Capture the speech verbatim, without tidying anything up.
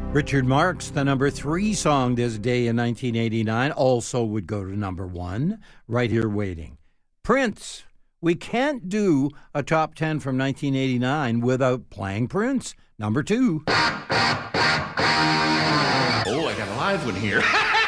Richard Marx, the number three song this day in nineteen eighty-nine, also would go to number one, Right Here Waiting. Prince, we can't do a top ten from nineteen eighty-nine without playing Prince, number two. Oh, I got a live one here.